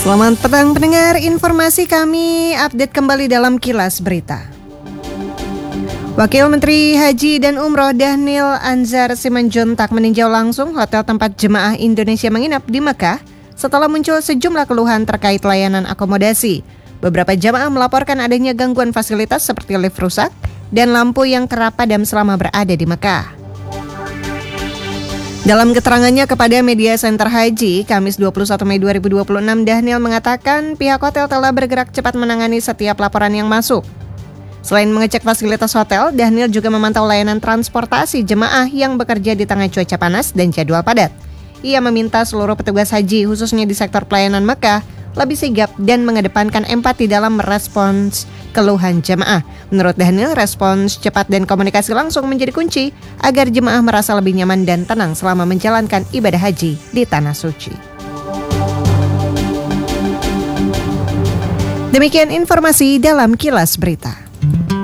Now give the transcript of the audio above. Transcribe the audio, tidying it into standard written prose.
Selamat petang pendengar, informasi kami update kembali dalam Kilas Berita. Wakil Menteri Haji dan Umroh Dhanil Anzar Simanjuntak meninjau langsung hotel tempat jemaah Indonesia menginap di Mekah setelah muncul sejumlah keluhan terkait layanan akomodasi. Beberapa jemaah melaporkan adanya gangguan fasilitas seperti lift rusak dan lampu yang kerap padam selama berada di Mekah. Dalam keterangannya kepada Media Center Haji, Kamis 21 Mei 2026, Dhanil mengatakan pihak hotel telah bergerak cepat menangani setiap laporan yang masuk. Selain mengecek fasilitas hotel, Dhanil juga memantau layanan transportasi jemaah yang bekerja di tengah cuaca panas dan jadwal padat. Ia meminta seluruh petugas haji, khususnya di sektor pelayanan Mekah, lebih sigap dan mengedepankan empati dalam merespons keluhan jemaah. Menurut Dhanil, respons cepat dan komunikasi langsung menjadi kunci agar jemaah merasa lebih nyaman dan tenang selama menjalankan ibadah haji di Tanah Suci. Demikian informasi dalam Kilas Berita.